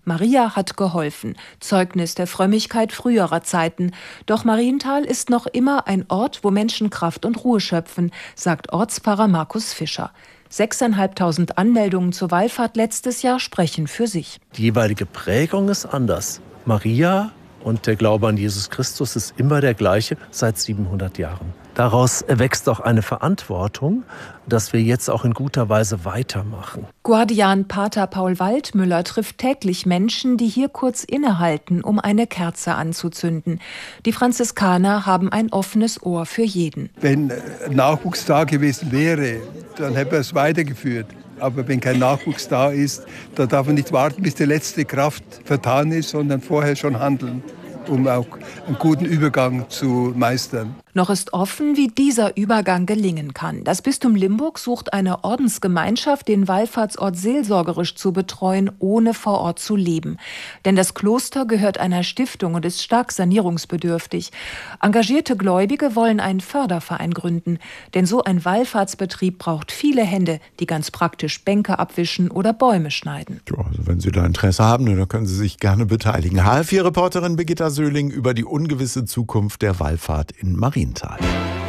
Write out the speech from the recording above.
Maria hat geholfen, Zeugnis der Frömmigkeit früherer Zeiten. Doch Marienthal ist noch immer ein Ort, wo Menschen Kraft und Ruhe schöpfen, sagt Ortspfarrer Markus Fischer. 6.500 Anmeldungen zur Wallfahrt letztes Jahr sprechen für sich. Die jeweilige Prägung ist anders. Maria und der Glaube an Jesus Christus ist immer der gleiche seit 700 Jahren. Daraus erwächst auch eine Verantwortung, dass wir jetzt auch in guter Weise weitermachen. Guardian Pater Paul Waldmüller trifft täglich Menschen, die hier kurz innehalten, um eine Kerze anzuzünden. Die Franziskaner haben ein offenes Ohr für jeden. Wenn Nachwuchs da gewesen wäre, dann hätte er es weitergeführt. Aber wenn kein Nachwuchs da ist, dann darf man nicht warten, bis die letzte Kraft vertan ist, sondern vorher schon handeln, um auch einen guten Übergang zu meistern. Noch ist offen, wie dieser Übergang gelingen kann. Das Bistum Limburg sucht eine Ordensgemeinschaft, den Wallfahrtsort seelsorgerisch zu betreuen, ohne vor Ort zu leben. Denn das Kloster gehört einer Stiftung und ist stark sanierungsbedürftig. Engagierte Gläubige wollen einen Förderverein gründen. Denn so ein Wallfahrtsbetrieb braucht viele Hände, die ganz praktisch Bänke abwischen oder Bäume schneiden. Ja, also wenn Sie da Interesse haben, dann können Sie sich gerne beteiligen. HR4-Reporterin Birgitta Söhling über die ungewisse Zukunft der Wallfahrt in Marienthal.